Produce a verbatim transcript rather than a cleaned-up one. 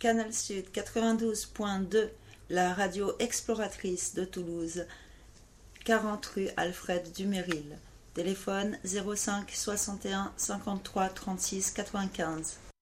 Canal Sud quatre-vingt-douze point deux, la radio exploratrice de Toulouse, quarante rue Alfred Duméril. Téléphone zéro cinq soixante et un cinquante-trois trente-six quatre-vingt-quinze.